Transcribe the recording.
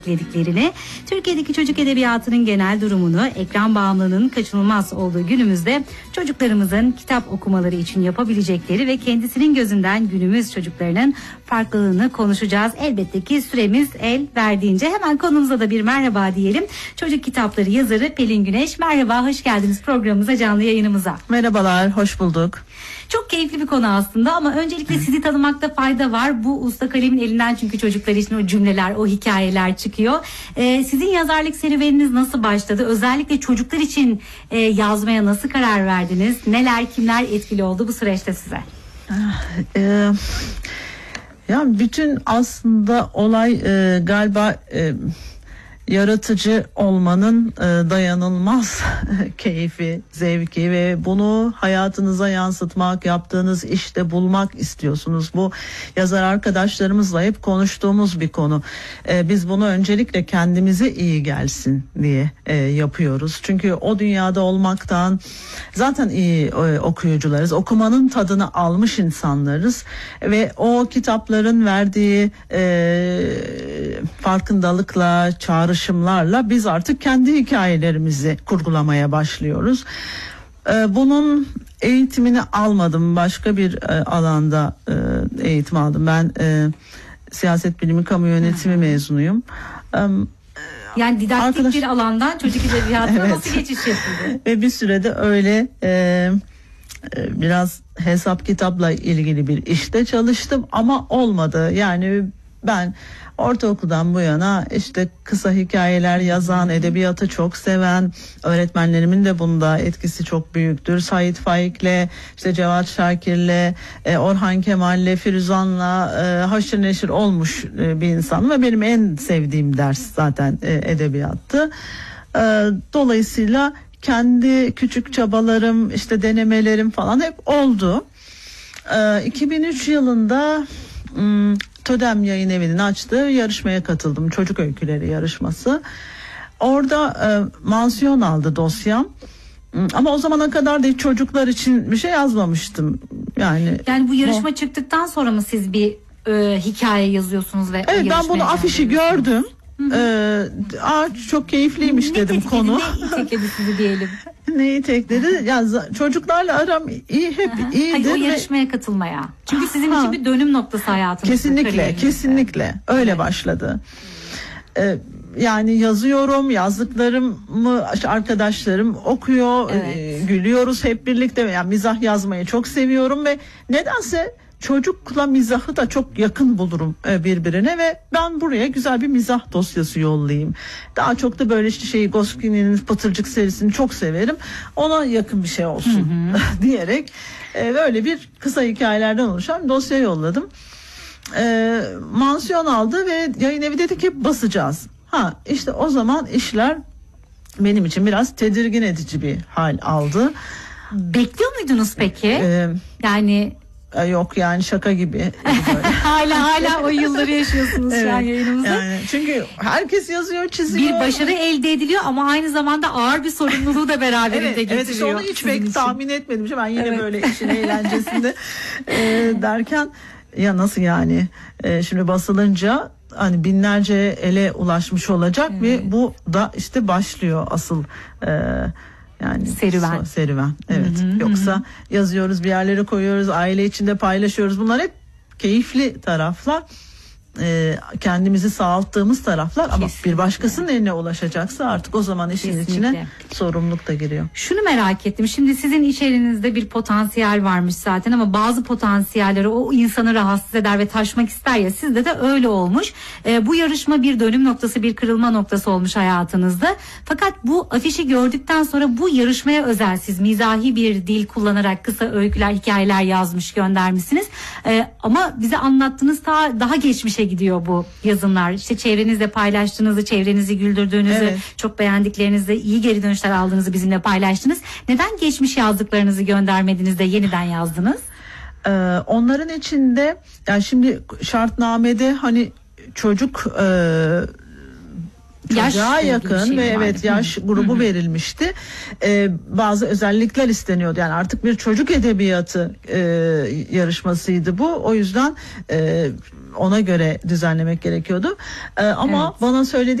dediklerini, Türkiye'deki çocuk edebiyatının genel durumunu, ekran bağımlılığının kaçınılmaz olduğu günümüzde çocuklarımızın kitap okumaları için yapabilecekleri ve kendisinin gözünden günümüz çocuklarının farklılığını konuşacağız. Elbette ki süremiz el verdiğince hemen konumuza da bir merhaba diyelim. Çocuk kitapları yazarı Pelin Güneş, merhaba, hoş geldiniz programımıza, canlı yayınımıza. Merhabalar, hoş bulduk. Çok keyifli bir konu aslında ama öncelikle sizi tanımakta fayda var. Bu usta kalemin elinden çünkü çocuklar için o cümleler, o hikayeler çıkıyor. Sizin yazarlık serüveniniz nasıl başladı? Özellikle çocuklar için yazmaya nasıl karar verdiniz? Neler, kimler etkili oldu bu süreçte size? Ya bütün aslında olay galiba yaratıcı olmanın dayanılmaz keyfi, zevki ve bunu hayatınıza yansıtmak, yaptığınız işte bulmak istiyorsunuz. Bu yazar arkadaşlarımızla hep konuştuğumuz bir konu. Biz bunu öncelikle kendimize iyi gelsin diye yapıyoruz. Çünkü o dünyada olmaktan zaten iyi okuyucularız. Okumanın tadını almış insanlarız ve o kitapların verdiği farkındalıkla, çağrışımlarla biz artık kendi hikayelerimizi kurgulamaya başlıyoruz. Bunun eğitimini almadım. Başka bir alanda eğitim aldım. Ben siyaset bilimi, kamu yönetimi mezunuyum. Yani didaktik bir alandan çocuk edebiyatına evet. Nasıl geçiş yapıldı? Ve bir sürede öyle biraz hesap kitapla ilgili bir işte çalıştım ama olmadı. Yani ben ortaokuldan bu yana işte kısa hikayeler yazan, edebiyatı çok seven, öğretmenlerimin de bunda etkisi çok büyüktür. Sait Faik'le, işte Cevat Şakir'le, Orhan Kemal'le, Firuzan'la haşır neşir olmuş bir insan ve benim en sevdiğim ders zaten edebiyattı. Dolayısıyla kendi küçük çabalarım, işte denemelerim falan hep oldu. 2003 yılında TÖDEM Yayın Evi'nin açtığı yarışmaya katıldım. Çocuk öyküleri yarışması. Orada mansiyon aldı dosyam. Ama o zamana kadar da hiç çocuklar için bir şey yazmamıştım. Yani bu yarışma çıktıktan sonra mı siz bir hikaye yazıyorsunuz ve evet, ben bunu afişi gördüm. Çok keyifliymiş dedim konu. Ne tekledi sizi diyelim? Neyi tekledi? Yani çocuklarla aram iyi, hep iyidir. Hayır, o yarışmaya katılmaya. Çünkü sizin için bir dönüm noktası hayatınızda. Kesinlikle öyle başladı. Yani yazıyorum, yazdıklarımı arkadaşlarım okuyor, evet. Gülüyoruz hep birlikte. Yani mizah yazmayı çok seviyorum ve nedense çocukla mizahı da çok yakın bulurum birbirine ve ben buraya güzel bir mizah dosyası yollayayım. Daha çok da böyle işte Goscinny'nin Pıtırcık serisini çok severim. Ona yakın bir şey olsun diyerek böyle bir kısa hikayelerden oluşan dosya yolladım. Mansiyon aldı ve yayın evi dedi ki basacağız. İşte o zaman işler benim için biraz tedirgin edici bir hal aldı. Bekliyor muydunuz peki? Yok yani şaka gibi. hala o yılları yaşıyorsunuz evet, şu an yayınımızda. Yani çünkü herkes yazıyor, çiziyor. Bir başarı elde ediliyor ama aynı zamanda ağır bir sorumluluğu da beraberinde getiriyor. Evet, işte onu hiç pek tahmin etmedim. Ben yine böyle işin eğlencesinde derken ya nasıl yani şimdi basılınca hani binlerce ele ulaşmış olacak ve bu da işte başlıyor asıl yani serüven evet. Yoksa yazıyoruz, bir yerlere koyuyoruz, aile içinde paylaşıyoruz, bunlar hep keyifli taraflar, kendimizi sağalttığımız taraflar. Kesinlikle. Ama bir başkasının eline ulaşacaksa artık o zaman işin Kesinlikle. İçine sorumluluk da giriyor. Şunu merak ettim, şimdi sizin içerinizde bir potansiyel varmış zaten ama bazı potansiyelleri o insanı rahatsız eder ve taşmak ister ya, sizde de öyle olmuş. Bu yarışma bir dönüm noktası, bir kırılma noktası olmuş hayatınızda. Fakat bu afişi gördükten sonra bu yarışmaya özel siz mizahi bir dil kullanarak kısa öyküler, hikayeler yazmış, göndermişsiniz. Ama bize anlattığınız daha geçmişe gidiyor bu yazımlar. İşte çevrenizle paylaştığınızı, çevrenizi güldürdüğünüzü, evet. Çok beğendiklerinizde iyi geri dönüşler aldığınızı bizimle paylaştınız. Neden geçmiş yazdıklarınızı göndermediniz de yeniden yazdınız? Onların içinde yani şimdi şartnamede hani çocuk Yaş çocuğa ilgili yakın şey ve vardı. evet yaş grubu verilmişti. Bazı özellikler isteniyordu. Yani artık bir çocuk edebiyatı yarışmasıydı bu. O yüzden ona göre düzenlemek gerekiyordu. Ama Evet. bana söyledi